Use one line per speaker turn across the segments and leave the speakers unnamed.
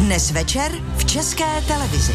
Dnes večer v České televizi.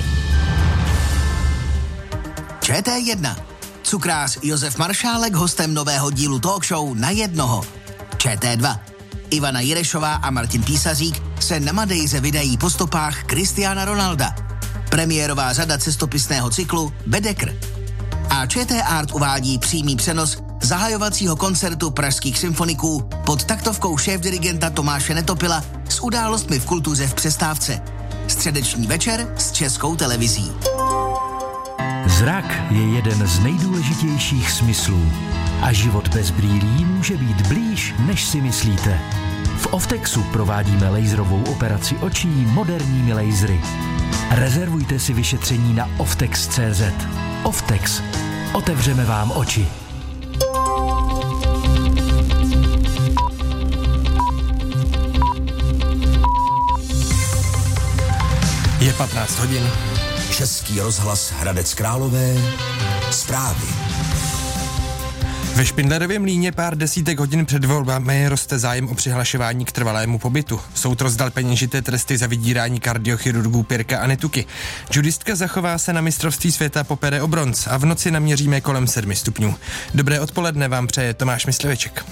ČT1. Cukrář Josef Maršálek hostem nového dílu talk show Na jednoho. ČT2. Ivana Jirešová a Martin Písařík se na Madejře vydají po stopách Cristiana Ronalda. Premiérová řada cestopisného cyklu Bedekr. A ČT Art uvádí přímý přenos zahajovacího koncertu pražských symfoniků pod taktovkou šéfdirigenta Tomáše Netopila s událostmi v kultuře v přestávce. Středeční večer s Českou televizí.
Zrak je jeden z nejdůležitějších smyslů a život bez brýlí může být blíž, než si myslíte. V Oftexu provádíme laserovou operaci očí moderními lasery. Rezervujte si vyšetření na oftex.cz. Oftex. Otevřeme vám oči.
Je 15 hodin.
Český rozhlas Hradec Králové. Zprávy.
Ve Špindlerově Mlýně pár desítek hodin před volbami roste zájem o přihlašování k trvalému pobytu. Soud rozdal peněžité tresty za vydírání kardiochirurgů Pirka a Netuky. Judistka zachová se na mistrovství světa, popere o bronz a v noci naměříme kolem 7 stupňů. Dobré odpoledne vám přeje Tomáš Mysliveček.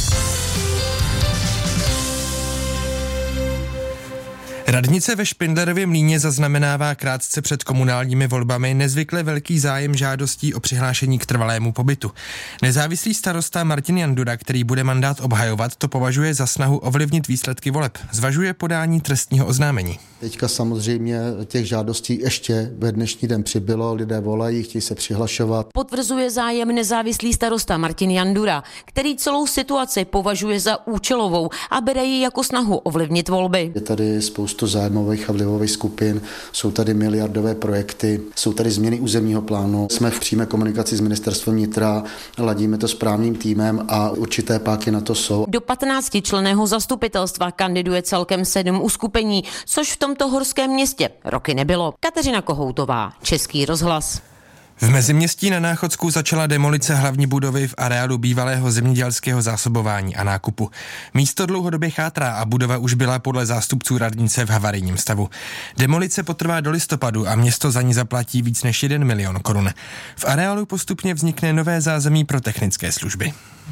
Radnice ve Špindlerově Mlýně zaznamenává krátce před komunálními volbami nezvykle velký zájem žádostí o přihlášení k trvalému pobytu. Nezávislý starosta Martin Jandura, který bude mandát obhajovat, to považuje za snahu ovlivnit výsledky voleb. Zvažuje podání trestního oznámení.
Teďka samozřejmě těch žádostí ještě ve dnešní den přibylo, lidé volají, chtějí se přihlašovat.
Potvrzuje zájem nezávislý starosta Martin Jandura, který celou situaci považuje za účelovou a bere ji jako snahu ovlivnit volby.
Je tady spoustu zájmových a vlivových skupin, jsou tady miliardové projekty, jsou tady změny územního plánu. Jsme v přímé komunikaci s ministerstvem vnitra, ladíme to s právním týmem a určité páky na to jsou.
Do 15členného zastupitelstva kandiduje celkem 7 uskupení, což v tomto horském městě roky nebylo. Kateřina Kohoutová, Český rozhlas.
V Meziměstí na Náchodsku začala demolice hlavní budovy v areálu bývalého zemědělského zásobování a nákupu. Místo dlouhodobě chátrá a budova už byla podle zástupců radnice v havarijním stavu. Demolice potrvá do listopadu a město za ní zaplatí víc než 1 milion korun. V areálu postupně vznikne nové zázemí pro technické služby.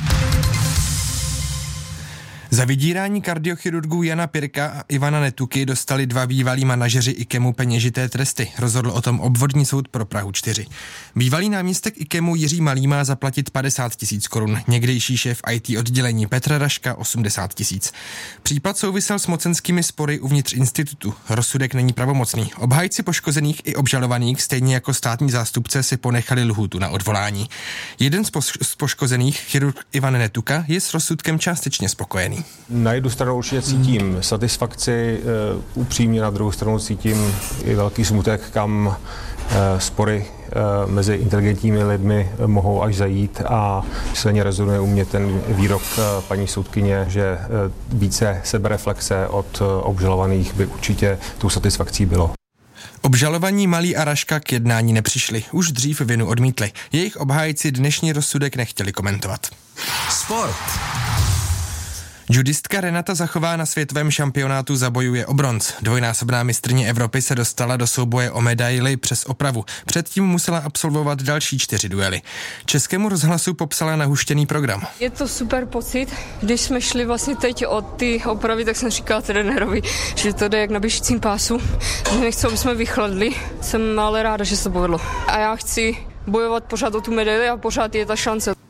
Za vydírání kardiochirurgů Jana Pirka a Ivana Netuky dostali 2 bývalí manažeři IKEMu peněžité tresty. Rozhodl o tom obvodní soud pro Prahu 4. Bývalý náměstek IKEMu Jiří Malý má zaplatit 50 000 korun, někdejší šéf IT oddělení Petr Raška 80 000. Případ souvisel s mocenskými spory uvnitř institutu. Rozsudek není pravomocný. Obhájci poškozených i obžalovaných, stejně jako státní zástupce, si ponechali lhůtu na odvolání. Jeden z poškozených, chirurg Ivan Netuka, je s rozsudkem částečně spokojený.
Na jednu stranu určitě cítím satisfakci, upřímně, na druhou stranu cítím i velký smutek, kam spory mezi inteligentními lidmi mohou až zajít, a silně rezonuje u mě ten výrok paní soudkyně, že více sebereflexe od obžalovaných by určitě tou satisfakcí bylo.
Obžalovaní Malý a Raška k jednání nepřišli, už dřív vinu odmítli. Jejich obhájci dnešní rozsudek nechtěli komentovat.
Sport.
Judistka Renata Zachová na světovém šampionátu zabojuje o bronz. Dvojnásobná mistryně Evropy se dostala do souboje o medaili přes opravu. Předtím musela absolvovat další 4 duely. Českému rozhlasu popsala nahuštěný program.
Je to super pocit. Když jsme šli vlastně teď od ty opravy, tak jsem říkala trenérovi, že to jde jak na běžícím pásu. Nechci, aby jsme vychladli. Jsem ale ráda, že se to povedlo. A já chci bojovat pořád o tu medaili a pořád je ta šance.